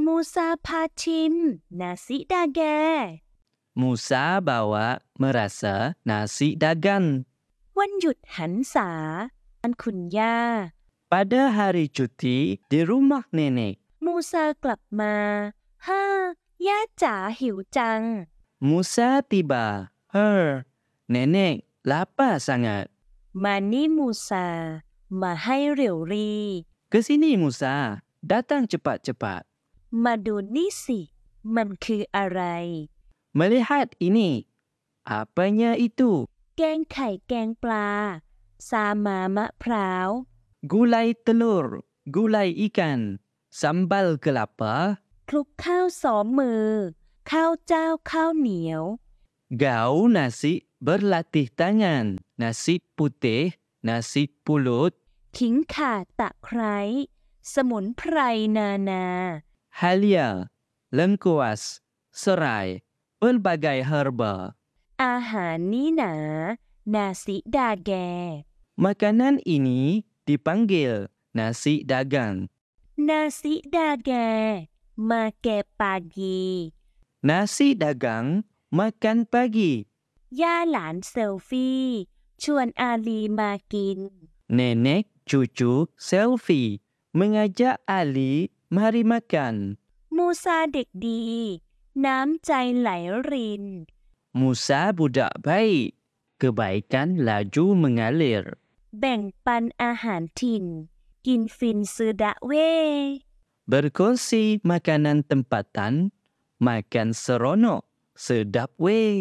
มูซาพาชิมนาซิดาแก Musa bawa merasa nasi dagan. วันหยุดหันษาบ้านคุณย่า Pada hari cuti di rumah nenek, มูซากลับมาฮ่าย่าจ๋าหิวจัง Musa tiba. Nenek lapar sangat. มานี่มูซามาให้เร็วรี Ke sini Musa, datang cepat-cepat. มาดูนี่สิมันคืออะไร Melihat ini, apanya itu? แกงไข่แกงปลาซามามะพร้าว Gulai telur, gulai ikan, sambal kelapa, คลุกข้าวสองมือ ข้าวเจ้าข้าวเหนียว gau nasi berlatih tangan, nasi putih, nasi pulut, ขิงข่าตะไคร้สมุนไพรนานา halia, lengkuas, serai, pelbagai herba. อาหารนี้หนานาซิดาแก Makanan ini dipanggil nasi dagang. นาซิดาแก มาแกปากี Nasi dagang makan pagi. ย่าหลานเซลฟี่ ชวนอาลีมากิน Nenek cucu selfie mengajak Ali mari makan. มูซาเด็กดี น้ำใจไหลริน Musa budak baik. Kebaikan laju mengalir. แบ่งปันอาหารถิ่น กินฟินซืดะเว Berkongsi makanan tempatan, makan seronok, sedap weh.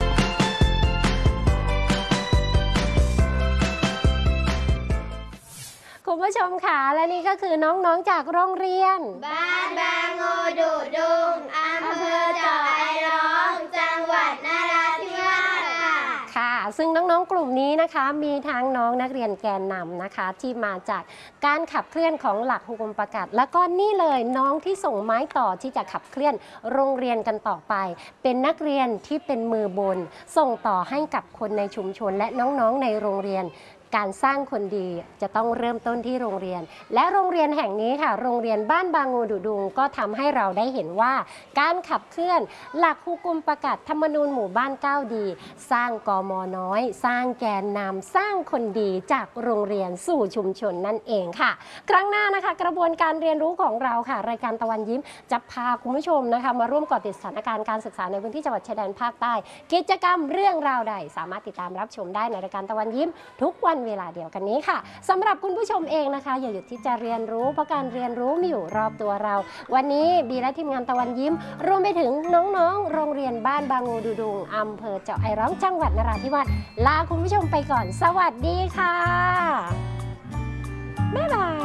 คุณผู้ชมค่ะและนี่ก็คือน้องๆจากโรงเรียนบ้านบางโงดูดุงอำเภอเจาะไอร้องจังหวัดนราธิวาสค่ะค่ะซึ่งน้องๆกลุ่มนี้นะคะมีทั้งน้องนักเรียนแกนนำนะคะที่มาจากการขับเคลื่อนของหลักฮุกุมประกาศแล้วก็นี่เลยน้องที่ส่งไม้ต่อที่จะขับเคลื่อนโรงเรียนกันต่อไป เป็นนักเรียนที่เป็นมือบนส่งต่อให้กับคนในชุมชนและน้องๆในโรงเรียน การสร้างคนดีจะต้องเริ่มต้นที่โรงเรียนและโรงเรียนแห่งนี้ค่ะโรงเรียนบ้านบางงูดุดุงก็ทำให้เราได้เห็นว่าการขับเคลื่อนหลักฮุกุมประกาศธรรมนูญหมู่บ้านก้าวดีสร้างกม.น้อยสร้างแกนนำสร้างคนดีจากโรงเรียนสู่ชุมชนนั่นเองค่ะครั้งหน้านะคะกระบวนการเรียนรู้ของเราค่ะรายการตะวันยิ้มจะพาคุณผู้ชมนะคะมาร่วมเกาะติดสถานการณ์การศึกษาในพื้นที่จังหวัดชายแดนภาคใต้กิจกรรมเรื่องราวใดสามารถติดตามรับชมได้ในรายการตะวันยิ้มทุกวันเวลาเดียวกันนี้ค่ะสำหรับคุณผู้ชมเองนะคะอย่าหยุดที่จะเรียนรู้เพราะการเรียนรู้มีอยู่รอบตัวเราวันนี้บีและทีมงานตะวันยิ้มรวมไปถึงน้องๆโรงเรียนบ้านบางงูดูดุงอำเภอเจาะไอร้องจังหวัดนราธิวาสลาคุณผู้ชมไปก่อนสวัสดีค่ะบ๊ายบาย